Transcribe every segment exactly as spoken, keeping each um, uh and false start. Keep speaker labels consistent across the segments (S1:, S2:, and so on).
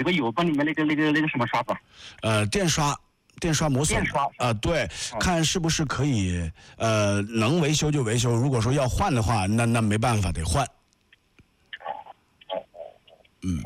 S1: 个油泵里面那个那个那个什么刷子？
S2: 呃，电刷。电刷磨损
S1: 电刷啊、
S2: 呃，对，
S1: 哦、
S2: 看是不是可以，呃，能维修就维修。如果说要换的话，那那没办法，得换。嗯。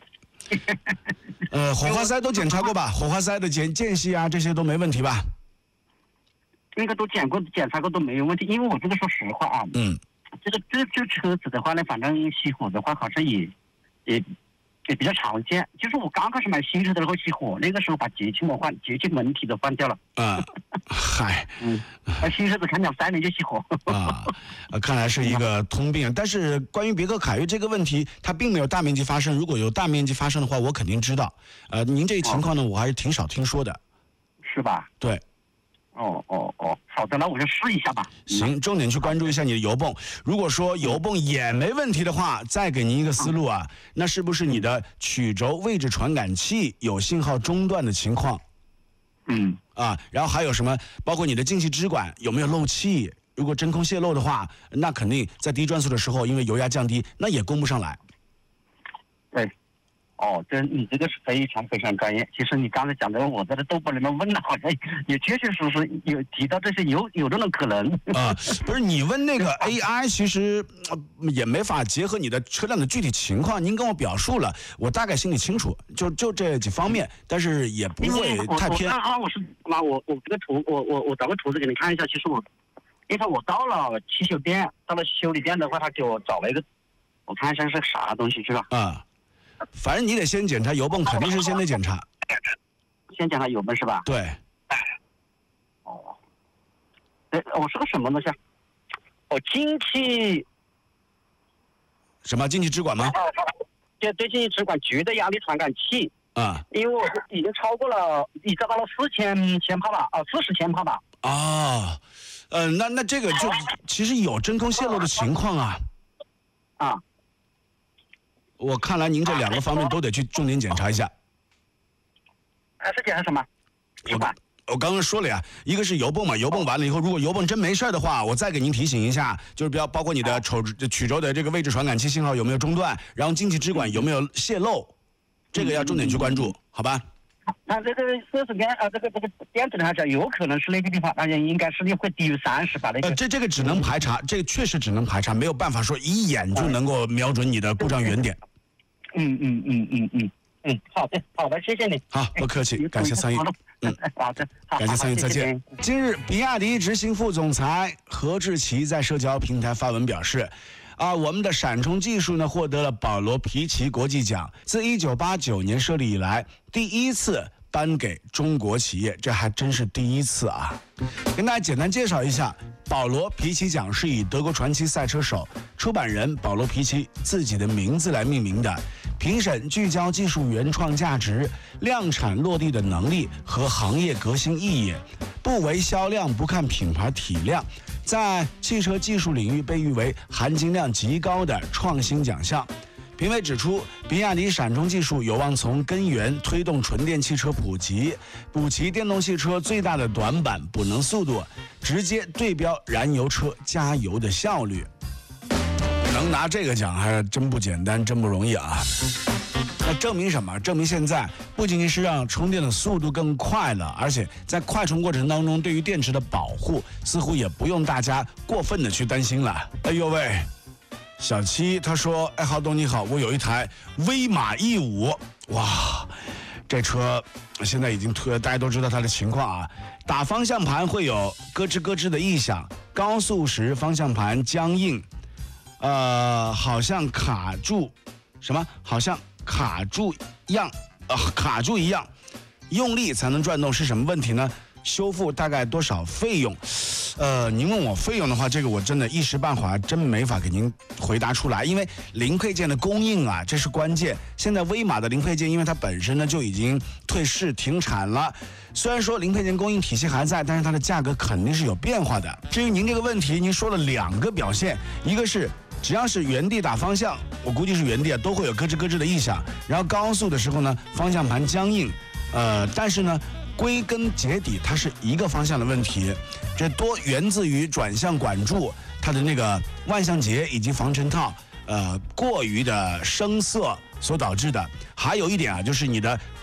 S2: 呃，火花塞都检查过吧？火花塞的间间隙啊，这些都没问题吧？
S1: 应该都检过、检查过都没有问题。因为我这个说实话啊，
S2: 嗯，
S1: 这个这这车子的话呢，反正熄火的话，好像也也。也比较常见，就是我刚开始买新车的时候熄火，那个时候把节气膜换，节气门体都换掉了。
S2: 啊，嗨，
S1: 嗯，而新车子开两三年就熄火。
S2: 啊，看来是一个通病。但是关于别克凯越这个问题，它并没有大面积发生。如果有大面积发生的话，我肯定知道。呃，您这个情况呢，我还是挺少听说的。
S1: 是吧？
S2: 对。
S1: 哦哦哦，好的，那我就试一下吧。
S2: 行，重点去关注一下你的油泵。如果说油泵也没问题的话，再给您一个思路啊，那是不是你的曲轴位置传感器有信号中断的情况？
S1: 嗯。
S2: 啊，然后还有什么？包括你的进气支管有没有漏气？如果真空泄漏的话，那肯定在低转速的时候，因为油压降低，那也供不上来。
S1: 对。哦，这你这个是非常非常专业。其实你刚才讲的，我在这豆瓣里面问了，好像也确确实实有提到这些有有这种可能
S2: 啊。不是你问那个 A I， 其实、呃、也没法结合你的车辆的具体情况。您跟我表述了，我大概心里清楚，就就这几方面，但是也不会太偏。
S1: 我啊，我是妈，我我这个图，我我我找个图子给你看一下。其实我，因为我到了汽修店，到了修理店的话，他给我找了一个，我看一下是啥东西是吧？
S2: 啊。反正你得先检查油泵，肯定是先得检查。
S1: 先检查油泵是吧？
S2: 对。
S1: 哦。哎，我是个什么东西啊？哦，进气。
S2: 什么进气支管吗？
S1: 对对，进气支管绝对压力传感器。
S2: 啊。
S1: 因为我已经超过了，已经到了四千千帕吧？啊，四十千帕吧？
S2: 啊，呃，那那这个就其实有真空泄漏的情况啊。
S1: 啊。
S2: 我看来您这两个方面都得去重点检查一下。
S1: 还是检查什么？
S2: 我我刚刚说了呀，一个是油泵嘛，油泵完了以后，如果油泵真没事的话，我再给您提醒一下，就是比较包括你的轴曲轴的这个位置传感器信号有没有中断，然后进气支管有没有泄漏，这个要重点去关注，嗯、好吧？
S1: 那这个四十电啊，这个这个电子的话讲，有可能是那个地方，而且应该是会低于三十吧？那个。
S2: 呃，这这个只能排查，这个确实只能排查，没有办法说一眼就能够瞄准你的故障原点。
S1: 嗯嗯嗯嗯嗯嗯，好的好的，谢谢你。
S2: 好，不客气，感谢参与。
S1: 嗯，好的，
S2: 感谢参与，再见。今日，比亚迪执行副总裁何志奇在社交平台发文表示。啊，我们的闪充技术呢，获得了保罗皮奇国际奖，自一九八九年设立以来，第一次颁给中国企业，这还真是第一次啊！跟大家简单介绍一下，保罗皮奇奖是以德国传奇赛车手、出版人保罗皮奇自己的名字来命名的。评审聚焦技术原创价值、量产落地的能力和行业革新意义，不唯销量，不看品牌体量。在汽车技术领域被誉为含金量极高的创新奖项。评委指出，比亚迪闪充技术有望从根源推动纯电汽车普及，补齐电动汽车最大的短板——补能速度，直接对标燃油车加油的效率。能拿这个奖还真不简单，真不容易啊！那证明什么？证明现在不仅仅是让充电的速度更快了，而且在快充过程当中，对于电池的保护似乎也不用大家过分的去担心了。哎呦喂，小七他说：“哎，郝董你好，我有一台威马 E 五，哇，这车现在已经推，大家都知道它的情况啊，打方向盘会有咯吱咯吱的异响，高速时方向盘僵硬，呃，好像卡住，什么？好像。”卡住样，呃，卡住一样，用力才能转动是什么问题呢？修复大概多少费用？呃，您问我费用的话，这个我真的一时半会儿真没法给您回答出来，因为零配件的供应啊，这是关键。现在威马的零配件，因为它本身呢就已经退市停产了，虽然说零配件供应体系还在，但是它的价格肯定是有变化的。至于您这个问题，您说了两个表现，一个是。只要是原地打方向，我估计是原地啊，都会有咯吱咯吱的异响。然后高速的时候呢，方向盘僵硬，呃，但是呢，归根结底它是一个方向的问题，这多源自于转向管柱它的那个万向节以及防尘套，呃，过于的生涩， 所导致的。还有一点啊，就是你的